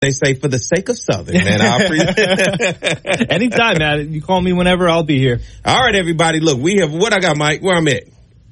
They say for the sake of Southern, man. I appreciate Anytime, man. You call me whenever, I'll be here. All right, everybody. Look, we have, what I got, Mike? Where I'm at?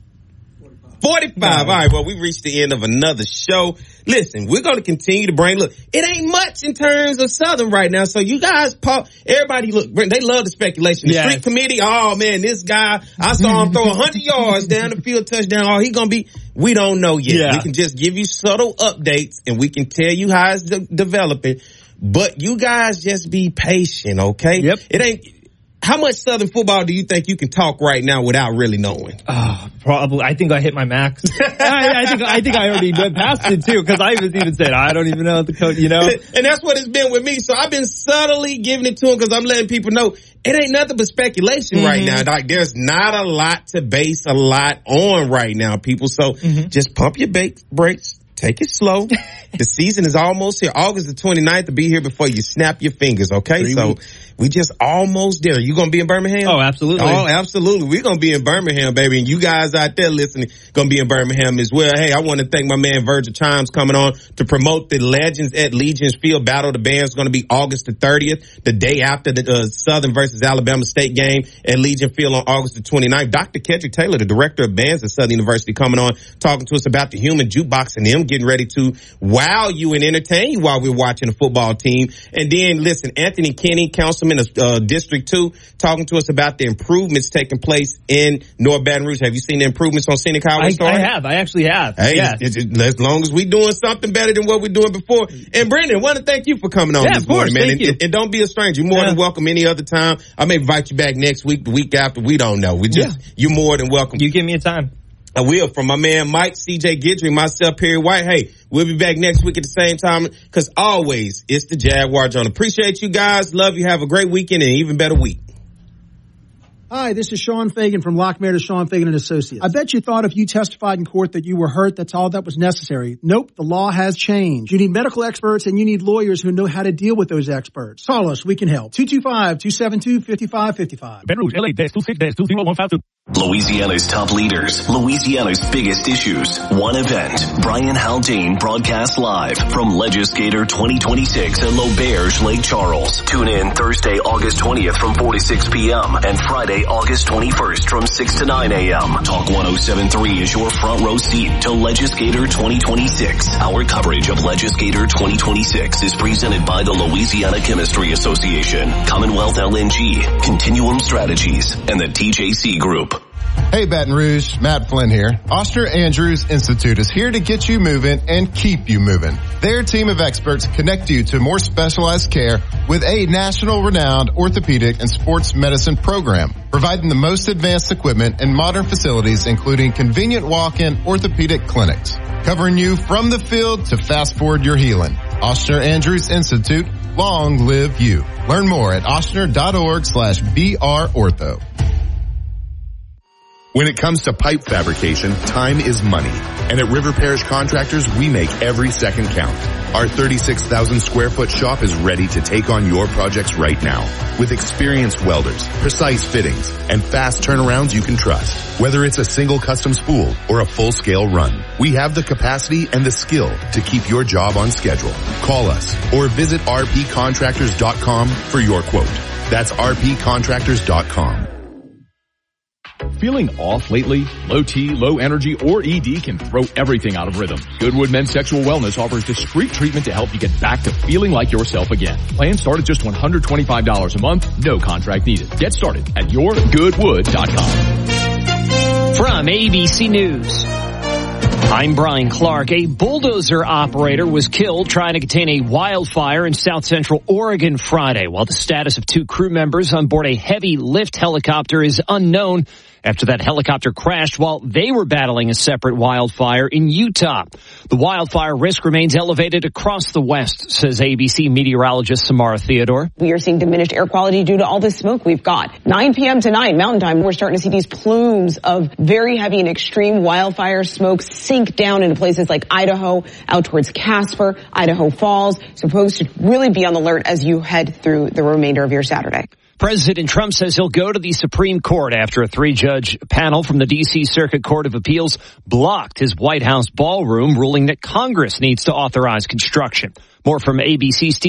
45. All right, well, we reached the end of another show. Listen, we're going to continue to bring, look, it ain't much in terms of Southern right now. So you guys, everybody, look, they love the speculation. The street committee, oh man, this guy, I saw him throw 100 yards down the field, touchdown. Oh, he going to be, we don't know yet. Yeah. We can just give you subtle updates and we can tell you how it's developing. But you guys just be patient, okay? Yep. It ain't, how much Southern football do you think you can talk right now without really knowing? Probably. I think I hit my max. I think I already went past it too, because I even said I don't even know the coach. You know, and that's what it's been with me. So I've been subtly giving it to him because I'm letting people know it ain't nothing but speculation right now. Like there's not a lot to base a lot on right now, people. So just pump your brakes. Take it slow. The season is almost here. August the 29th to be here before you snap your fingers, okay? 3 weeks. We just almost there. You gonna be in Birmingham? Oh, absolutely. Oh, absolutely. We're gonna be in Birmingham, baby. And you guys out there listening gonna be in Birmingham as well. Hey, I want to thank my man Virgil Chimes coming on to promote the Legends at Legions Field Battle of the Bands. Gonna be August the 30th, the day after the Southern versus Alabama State game at Legion Field on August the 29th. Dr. Kedrick Taylor, the director of bands at Southern University, coming on talking to us about the Human Jukebox and them getting ready to wow you and entertain you while we're watching the football team. And then, listen, Anthony Kenny, councilman of District 2, talking to us about the improvements taking place in North Baton Rouge. Have you seen the improvements on Scenic Highway? I have. I actually have. Hey, yes. As long as we're doing something better than what we're doing before. And Brendan, I want to thank you for coming on this morning, man. And don't be a stranger. You're more than welcome any other time. I may invite you back next week, the week after. We don't know. You're more than welcome. You give me a time. I will. From my man Mike, CJ Guidry, myself, Perry White. Hey, we'll be back next week at the same time because always it's the Jaguar Zone. Appreciate you guys. Love you. Have a great weekend and an even better week. Hi, this is Sean Fagan from Lockmeyer to Sean Fagan & Associates. I bet you thought if you testified in court that you were hurt, that's all that was necessary. Nope, the law has changed. You need medical experts and you need lawyers who know how to deal with those experts. Call us, we can help. 225-272-5555. Baton Rouge, LA, -26-20152. Louisiana's top leaders, Louisiana's biggest issues. One event. Brian Haldane broadcast live from Legislator 2026 at L'Auberge, Lake Charles. Tune in Thursday, August 20th from 4 to 6 p.m. and Friday, August 21st from 6 to 9 a.m. Talk 107.3 is your front row seat to Legislator 2026. Our coverage of Legislator 2026 is presented by the Louisiana Chemistry Association, Commonwealth LNG, Continuum Strategies, and the TJC Group. Hey Baton Rouge, Matt Flynn here. Oster Andrews Institute is here to get you moving and keep you moving. Their team of experts connect you to more specialized care with a national renowned orthopedic and sports medicine program, providing the most advanced equipment and modern facilities, including convenient walk-in orthopedic clinics, covering you from the field to fast forward your healing. Oster Andrews Institute, long live you. Learn more at oster.org/BRortho. When it comes to pipe fabrication, time is money. And at River Parish Contractors, we make every second count. Our 36,000 square foot shop is ready to take on your projects right now. With experienced welders, precise fittings, and fast turnarounds you can trust. Whether it's a single custom spool or a full-scale run, we have the capacity and the skill to keep your job on schedule. Call us or visit rpcontractors.com for your quote. That's rpcontractors.com. Feeling off lately? Low T, low energy, or ED can throw everything out of rhythm. Goodwood Men's Sexual Wellness offers discreet treatment to help you get back to feeling like yourself again. Plans start at just $125 a month, no contract needed. Get started at yourgoodwood.com. From ABC News, I'm Brian Clark. A bulldozer operator was killed trying to contain a wildfire in south central Oregon Friday, while the status of 2 crew members on board a heavy lift helicopter is unknown after that helicopter crashed while they were battling a separate wildfire in Utah. The wildfire risk remains elevated across the West, says ABC meteorologist Samara Theodore. We are seeing diminished air quality due to all the smoke we've got. 9 p.m. tonight, Mountain Time, we're starting to see these plumes of very heavy and extreme wildfire smoke sink down into places like Idaho, out towards Casper, Idaho Falls. So folks should really be on the alert as you head through the remainder of your Saturday. President Trump says he'll go to the Supreme Court after a 3-judge panel from the D.C. Circuit Court of Appeals blocked his White House ballroom, ruling that Congress needs to authorize construction. More from ABC's